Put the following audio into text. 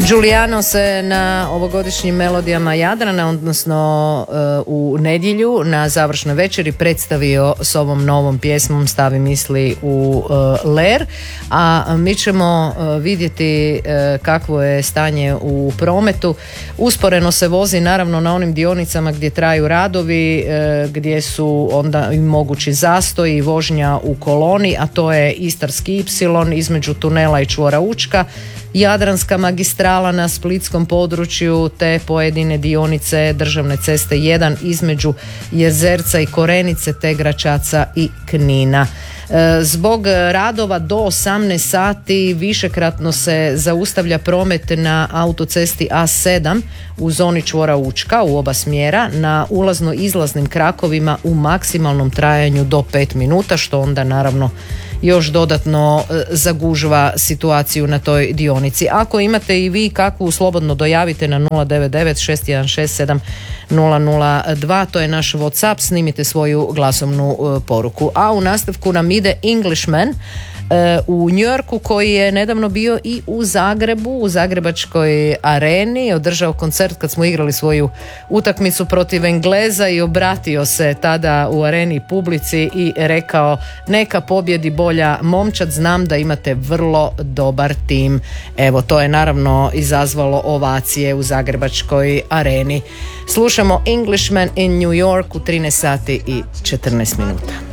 Giuliano se na ovogodišnjim melodijama Jadrana, odnosno u nedjelju na završnoj večeri predstavio s ovom novom pjesmom Stavi misli u ler, a mi ćemo vidjeti kakvo je stanje u prometu. Usporeno se vozi naravno na onim dionicama gdje traju radovi, gdje su onda i mogući zastoji i vožnja u koloni, a to je Istarski Y između tunela i čvora Učka, Jadranska magistrala na splitskom području te pojedine dionice državne ceste 1 između Jezerca i Korenice te Gračaca i Knina. Zbog radova do 18 sati višekratno se zaustavlja promet na autocesti A7 u zoni čvora Učka u oba smjera na ulazno-izlaznim krakovima u maksimalnom trajanju do 5 minuta, što onda naravno još dodatno zagužva situaciju na toj dionici. Ako imate i vi kakvu, slobodno dojavite na 099 616 7002, to je naš WhatsApp, snimite svoju glasovnu poruku. A u nastavku nam ide Englishman u New Yorku, koji je nedavno bio i u Zagrebu, u Zagrebačkoj areni, održao koncert kad smo igrali svoju utakmicu protiv Engleza i obratio se tada u areni publici i rekao: neka pobjedi bolja momčad, znam da imate vrlo dobar tim. Evo, to je naravno izazvalo ovacije u Zagrebačkoj areni. Slušamo Englishman in New York u 13 sati i 14 minuta.